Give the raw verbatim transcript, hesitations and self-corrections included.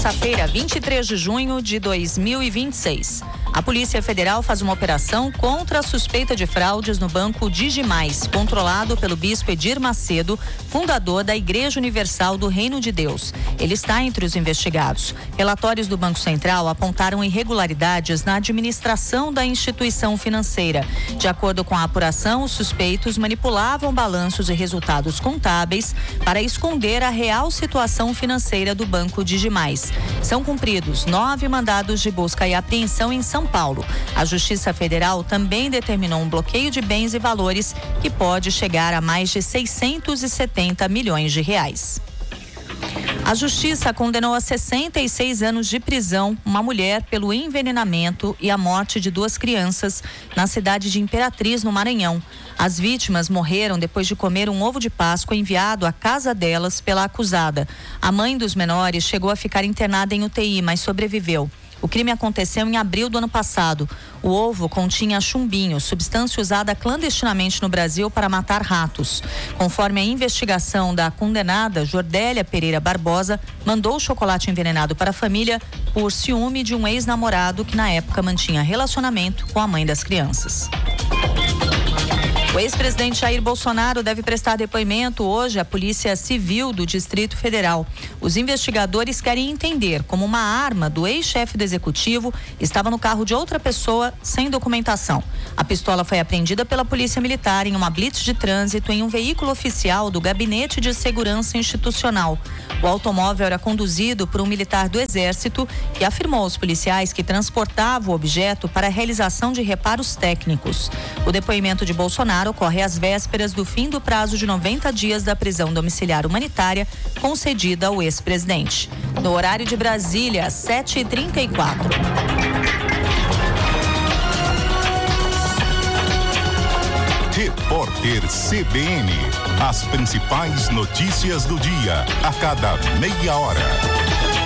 terça-feira, vinte e três de junho de dois mil e vinte e seis. A Polícia Federal faz uma operação contra a suspeita de fraudes no Banco Digimais, controlado pelo bispo Edir Macedo, fundador da Igreja Universal do Reino de Deus. Ele está entre os investigados. Relatórios do Banco Central apontaram irregularidades na administração da instituição financeira. De acordo com a apuração, os suspeitos manipulavam balanços e resultados contábeis para esconder a real situação financeira do Banco Digimais. São cumpridos nove mandados de busca e apreensão em São Paulo. A Justiça Federal também determinou um bloqueio de bens e valores que pode chegar a mais de seiscentos e setenta milhões de reais. A Justiça condenou a sessenta e seis anos de prisão uma mulher pelo envenenamento e a morte de duas crianças na cidade de Imperatriz, no Maranhão. As vítimas morreram depois de comer um ovo de Páscoa enviado à casa delas pela acusada. A mãe dos menores chegou a ficar internada em U T I, mas sobreviveu. O crime aconteceu em abril do ano passado. O ovo continha chumbinho, substância usada clandestinamente no Brasil para matar ratos. Conforme a investigação da condenada Jordélia Pereira Barbosa, mandou o chocolate envenenado para a família por ciúme de um ex-namorado que na época mantinha relacionamento com a mãe das crianças. O ex-presidente Jair Bolsonaro deve prestar depoimento hoje à Polícia Civil do Distrito Federal. Os investigadores querem entender como uma arma do ex-chefe do Executivo estava no carro de outra pessoa sem documentação. A pistola foi apreendida pela Polícia Militar em uma blitz de trânsito em um veículo oficial do Gabinete de Segurança Institucional. O automóvel era conduzido por um militar do Exército que afirmou aos policiais que transportava o objeto para a realização de reparos técnicos. O depoimento de Bolsonaro ocorre às vésperas do fim do prazo de noventa dias da prisão domiciliar humanitária concedida ao ex-presidente. No horário de Brasília, sete e trinta e quatro. Repórter C B N. As principais notícias do dia, a cada meia hora.